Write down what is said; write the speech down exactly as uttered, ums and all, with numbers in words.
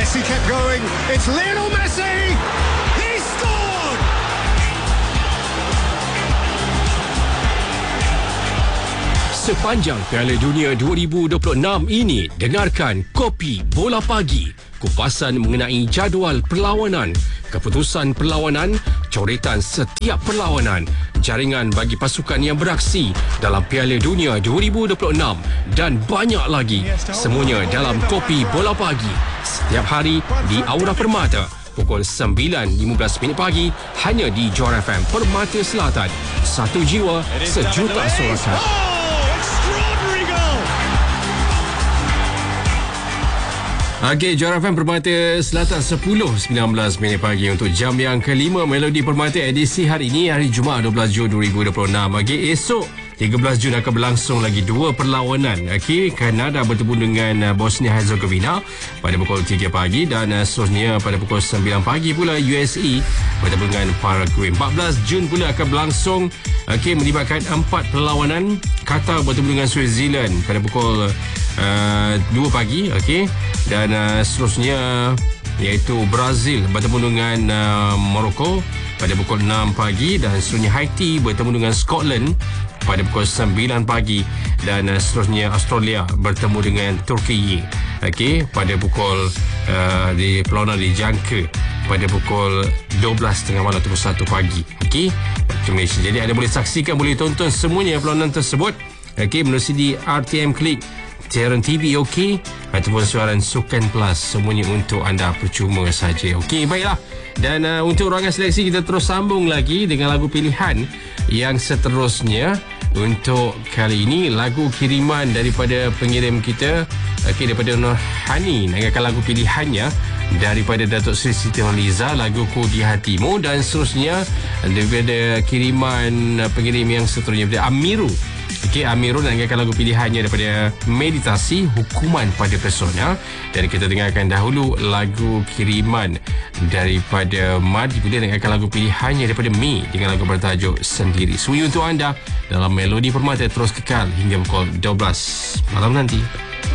Messi kept going. It's Lionel Messi. He scored. Sepanjang Piala Dunia dua ribu dua puluh enam ini, dengarkan Kopi Bola Pagi, kupasan mengenai jadual perlawanan, keputusan perlawanan, coretan setiap perlawanan, jaringan bagi pasukan yang beraksi dalam Piala Dunia dua ribu dua puluh enam dan banyak lagi. Semuanya dalam Kopi Bola Pagi setiap hari di Aura Permata pukul sembilan lima belas minit pagi hanya di Johor F M Permata Selatan. Satu jiwa, sejuta sorakan. Okey, Johor F M Permata Selatan sepuluh sembilan belas minit pagi untuk jam yang kelima Melodi Permata edisi hari ini, hari Jumaat dua belas Jun dua ribu dua puluh enam. Okey, esok tiga belas Jun akan berlangsung lagi dua perlawanan. Okey, Kanada bertemu dengan Bosnia Herzegovina pada pukul tiga pagi dan seterusnya pada pukul sembilan pagi pula U S A bertemu dengan Paraguay. empat belas Jun pula akan berlangsung, okey, melibatkan empat perlawanan. Qatar bertemu dengan Switzerland pada pukul uh, dua pagi, okey, dan uh, seterusnya iaitu Brazil bertemu dengan uh, Morocco pada pukul enam pagi dan seterusnya Haiti bertemu dengan Scotland pada pukul sembilan pagi dan uh, seterusnya Australia bertemu dengan Turki, okey, pada pukul uh, di perlawanan dijangka pada pukul dua belas tiga puluh malam atau satu pagi, okey, waktu Malaysia. Jadi anda boleh saksikan, boleh tonton semuanya perlawanan tersebut, okey, melalui R T M Klik, siaran T V, okey, ataupun siaran Sukan Plus, semuanya untuk anda percuma saja. Okey, baiklah. Dan uh, untuk ruangan seleksi kita terus sambung lagi dengan lagu pilihan yang seterusnya. Untuk kali ini lagu kiriman daripada pengirim kita, okey, daripada Nurhani, nantikan lagu pilihannya daripada Datuk Seri Siti Nurhaliza, lagu Ku di Hatimu, dan seterusnya daripada kiriman pengirim yang seterusnya daripada Amiru. Okey, Amirul nantikan lagu pilihannya daripada Meditasi, Hukuman pada Persona. Dan kita dengarkan dahulu lagu kiriman daripada Madi, kemudian nantikan lagu pilihannya daripada Mi dengan lagu bertajuk Sendiri. Semua untuk anda dalam Melodi Permata terus kekal hingga pukul dua belas malam nanti.